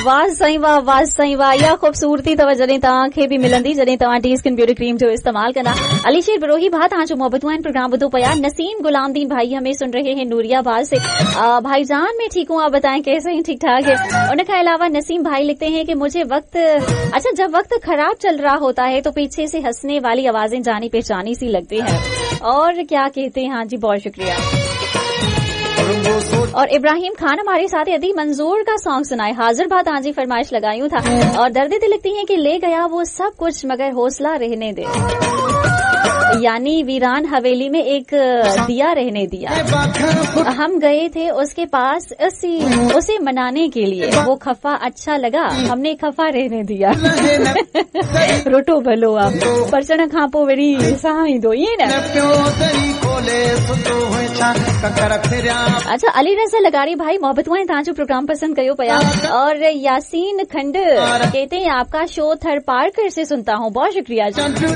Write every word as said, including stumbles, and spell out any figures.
वाह सही वाह वाह सही वाह या खूबसूरती तव जॾहिं तव्हांखे बि मिलंदी जॾहिं तव्हां टी स्किन ब्यूटी क्रीम जो इस्तेमाल कंदा। अलीशेर बरोही भा तव्हां जो मोहब्बतूं आहिनि प्रोग्राम ॿुधो पिया। नसीम गुलामदीन भाई हमें सुन रहे हैं नूरियाबाद से। भाईजान मैं ठीक हूँ, आप बताएं कैसे हैं? ठीक ठाक है। उनके अलावा नसीम भाई लिखते हैं कि मुझे वक्त अच्छा जब वक्त खराब चल रहा होता है तो पीछे से हंसने वाली आवाजें जानी पहचानी सी लगती है। और क्या कहते हैं? हाँ जी बहुत शुक्रिया। और इब्राहिम खान हमारे साथ यदि मंजूर का सॉन्ग सुनाए। हाजिर बात आज ही फरमाइश लगाई था। और दर्द दिल लिखती हैं कि ले गया वो सब कुछ मगर हौसला रहने दे, यानी वीरान हवेली में एक दिया रहने दिया। हम गए थे उसके पास उसी उसे मनाने के लिए, वो खफा अच्छा लगा हमने खफा रहने दिया। रोटो भलो आप परचण खां पोइ वरी साह ईंदो ईअं न। अच्छा अली रज़ा लगारी भाई मोहब्बतुआं तव्हां जो प्रोग्राम पसंद कयो पिया। और यासीन खंड कहते हैं आपका शो थर्ड पार्कर से सुनता हूँ, बहुत शुक्रिया जी।